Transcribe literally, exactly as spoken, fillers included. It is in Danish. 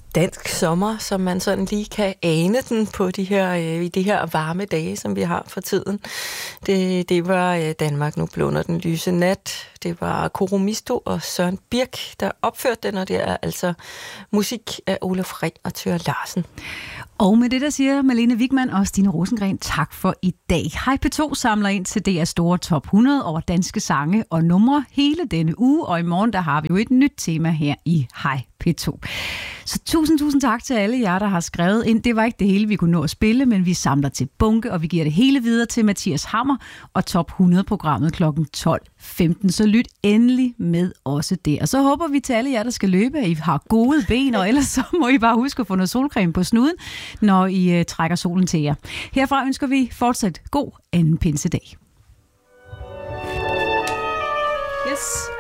dansk sommer, som man sådan lige kan ane den på de her, øh, i de her varme dage, som vi har for tiden. Det, det var øh, Danmark nu blunder den lyse nat. Det var Koro Misto og Søren Birk, der opførte den, og det er altså musik af Olaf Ring og Thøger Larsen. Og med det, der siger Malene Wigman og Stine Rosengren, tak for i dag. Hej P to samler ind til D R's store top hundrede over danske sange og numre hele denne uge, og i morgen der har vi jo et nyt tema her i Hej P to. Så tusind, tusind tak til alle jer, der har skrevet ind. Det var ikke det hele, vi kunne nå at spille, men vi samler til bunke, og vi giver det hele videre til Mathias Hammer og top hundrede-programmet klokken tolv femten. Så lyt endelig med også der. Og så håber vi til alle jer, der skal løbe, at I har gode ben, og ellers så må I bare huske at få noget solcreme på snuden, når I uh, trækker solen til jer. Herfra ønsker vi fortsat god anden pinsedag. Yes.